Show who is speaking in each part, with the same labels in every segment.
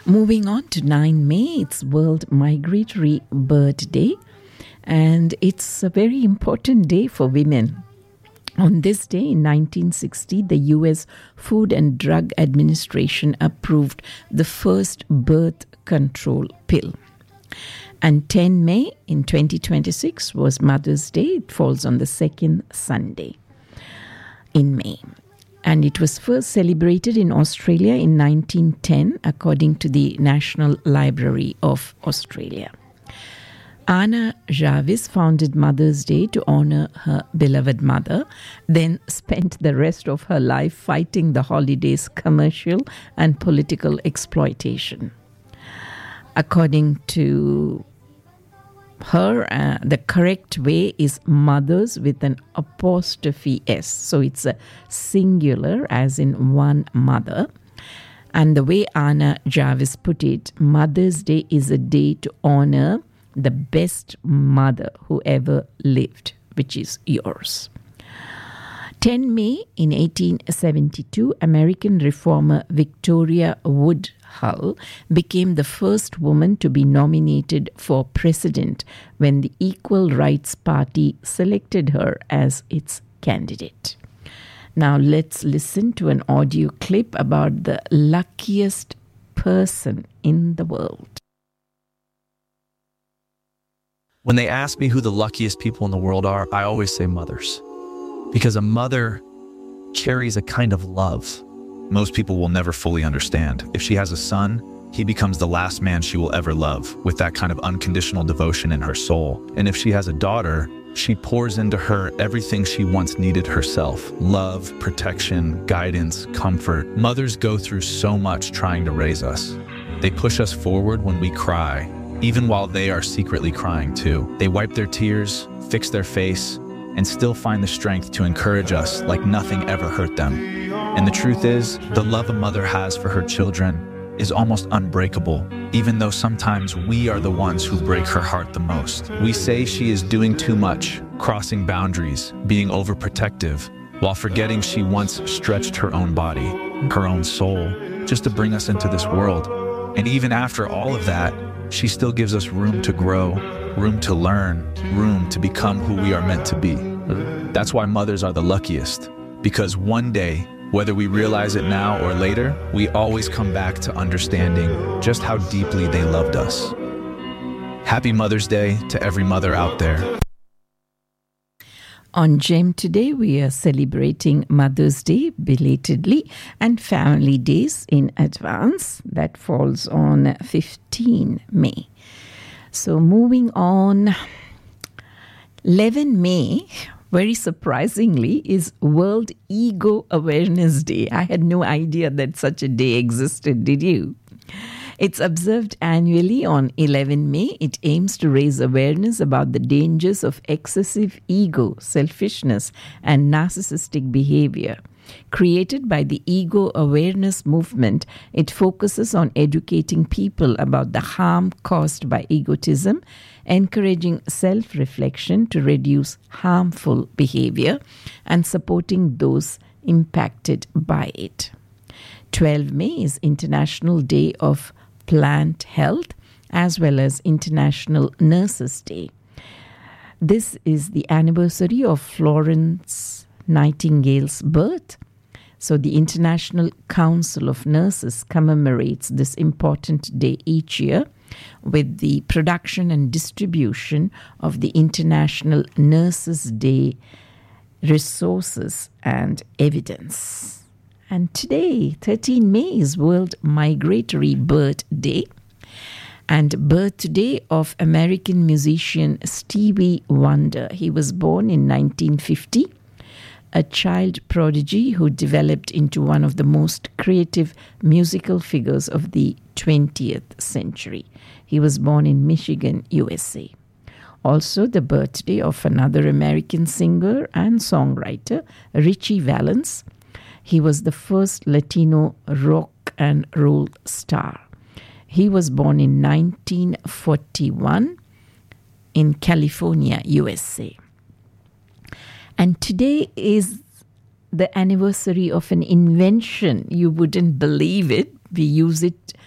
Speaker 1: Moving on to 9 May, it's World Migratory Bird Day, and it's a very important day for women. On this day in 1960, the U.S. Food and Drug Administration approved the first birth control pill. And 10 May in 2026 was Mother's Day. It falls on the second Sunday in May. And it was first celebrated in Australia in 1910, according to the National Library of Australia. Anna Jarvis founded Mother's Day to honor her beloved mother, then spent the rest of her life fighting the holiday's commercial and political exploitation. According to her, the correct way is mothers with an apostrophe S. So it's a singular, as in one mother. And the way Anna Jarvis put it, Mother's Day is a day to honor the best mother who ever lived, which is yours. 10 May in 1872, American reformer Victoria Woodhull became the first woman to be nominated for president when the Equal Rights Party selected her as its candidate. Now let's listen to an audio clip about the luckiest person in the world.
Speaker 2: When they ask me who the luckiest people in the world are, I always say mothers. Because a mother carries a kind of love most people will never fully understand. If she has a son, he becomes the last man she will ever love, with that kind of unconditional devotion in her soul. And if she has a daughter, she pours into her everything she once needed herself: love, protection, guidance, comfort. Mothers go through so much trying to raise us. They push us forward when we cry, even while they are secretly crying too. They wipe their tears, fix their face, and still find the strength to encourage us like nothing ever hurt them. And the truth is, the love a mother has for her children is almost unbreakable, even though sometimes we are the ones who break her heart the most. We say she is doing too much, crossing boundaries, being overprotective, while forgetting she once stretched her own body, her own soul, just to bring us into this world. And even after all of that, she still gives us room to grow, room to learn, room to become who we are meant to be. That's why mothers are the luckiest, because one day, whether we realize it now or later, we always come back to understanding just how deeply they loved us. Happy Mother's Day to every mother out there.
Speaker 1: On GEM today, we are celebrating Mother's Day belatedly and Family Days in advance. That falls on 15 May. So moving on, 11 May, very surprisingly, is World Ego Awareness Day. I had no idea that such a day existed, did you? It's observed annually on 11 May. It aims to raise awareness about the dangers of excessive ego, selfishness, and narcissistic behavior. Created by the Ego Awareness Movement, it focuses on educating people about the harm caused by egotism, encouraging self-reflection to reduce harmful behavior, and supporting those impacted by it. 12 May is International Day of Plant Health, as well as International Nurses Day. This is the anniversary of Florence Nightingale's birth. So the International Council of Nurses commemorates this important day each year with the production and distribution of the International Nurses Day resources and evidence. And today, 13 May, is World Migratory Bird Day. And birthday of American musician Stevie Wonder. He was born in 1950, a child prodigy who developed into one of the most creative musical figures of the 20th century. He was born in Michigan, USA. Also, the birthday of another American singer and songwriter, Richie Valens. He was the first Latino rock and roll star. He was born in 1941 in California, USA. And today is the anniversary of an invention. You wouldn't believe it. We use it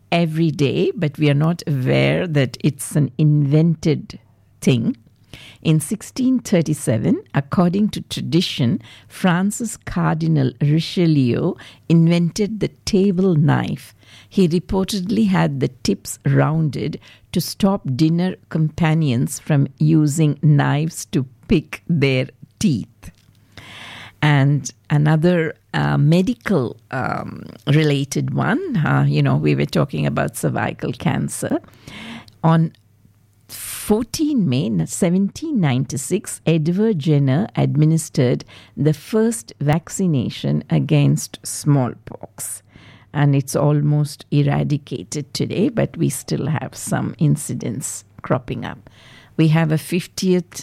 Speaker 1: every day, but we are not aware that it's an invented thing. In 1637, according to tradition, Francis Cardinal Richelieu invented the table knife. He reportedly had the tips rounded to stop dinner companions from using knives to pick their teeth. And another medical related one, we were talking about cervical cancer. On 14 May 1796, Edward Jenner administered the first vaccination against smallpox. And it's almost eradicated today, but we still have some incidents cropping up. We have a 50th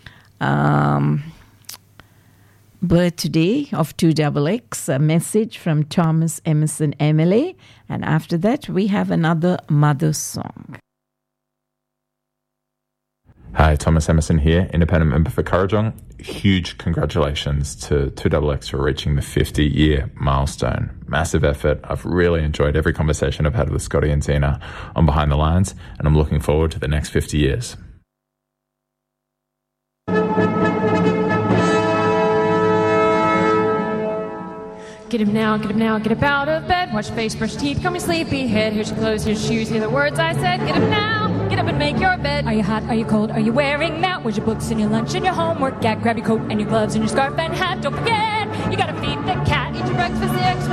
Speaker 1: birthday of 2XX, a message from Thomas Emerson MLA. And after that, we have another mother's song.
Speaker 3: Hi, Thomas Emerson here, independent member for Kurrajong. Huge congratulations to 2XX for reaching the 50-year milestone. Massive effort. I've really enjoyed every conversation I've had with Scotty and Tina on Behind the Lines, and I'm looking forward to the next 50 years.
Speaker 4: Get up now, get up out of bed. Wash your face, brush your teeth, comb your sleepy head. Here's your clothes, here's your shoes, hear the words I said. Get up now, get up and make your bed. Are you hot, are you cold, are you wearing that? Where's your books and your lunch and your homework at? Grab your coat and your gloves and your scarf and hat. Don't forget, you gotta feed the cat. Eat your breakfast, the eggs,